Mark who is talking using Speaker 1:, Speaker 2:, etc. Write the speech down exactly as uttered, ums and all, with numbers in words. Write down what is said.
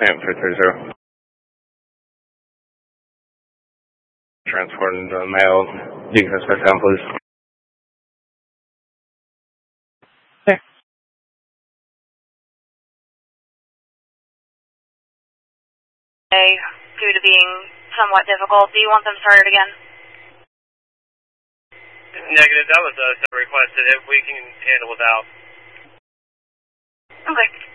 Speaker 1: Sam three three zero. Transporting the male decrease back down, please. Okay.
Speaker 2: Due to being somewhat difficult, do you want them started again?
Speaker 3: Negative. That was us that requested it. We can handle without.
Speaker 2: Okay.